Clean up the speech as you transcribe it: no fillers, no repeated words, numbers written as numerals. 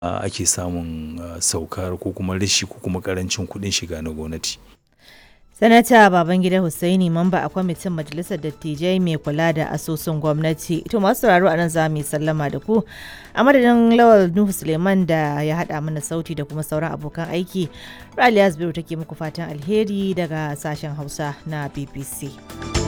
ake samun saukar ko kuma rashi ko kuma ƙarancin kuɗin shiga na gwamnati. Sanata Babangida Hussaini mamba a kwamitin Majalisar Dattijai mai kula da asusun gwamnati. To masu sauraro a nan za mu yi sallama da ku. A madadin Lawal Nuhu Suleiman da ya haɗa mana sauti da kuma sauran abokan aiki. Raliya Zubairu take muku fatan alheri daga sashen Hausa na BBC.